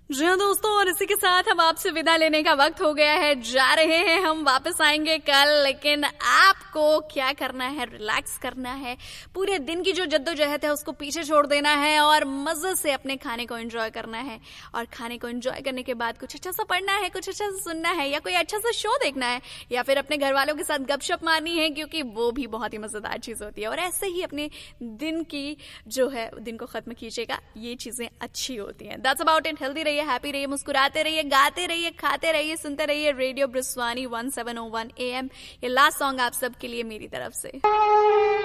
जी हाँ दोस्तों, और इसी के साथ हम आपसे विदा लेने का वक्त हो गया है। जा रहे हैं, हम वापस आएंगे कल, लेकिन आपको क्या करना है, रिलैक्स करना है, पूरे दिन की जो जद्दोजहद है उसको पीछे छोड़ देना है और मजे से अपने खाने को एंजॉय करना है। और खाने को एंजॉय करने के बाद कुछ अच्छा सा पढ़ना है, कुछ अच्छा सा सुनना है, या कोई अच्छा सा शो देखना है, या फिर अपने घर वालों के साथ गपशप मारनी है, क्योंकि वो भी बहुत ही मजेदार चीज होती है। और ऐसे ही अपने दिन की जो है दिन को खत्म कीजिएगा, ये चीजें अच्छी होती हैं। That's about it. हेल्दी रहिए, हैप्पी रहिए, मुस्कुराते रहिए, गाते रहिए, खाते रहिए, सुनते रहिए रेडियो ब्रिस्वानी 1701 AM। ये लास्ट सॉन्ग आप सबके लिए मेरी तरफ से।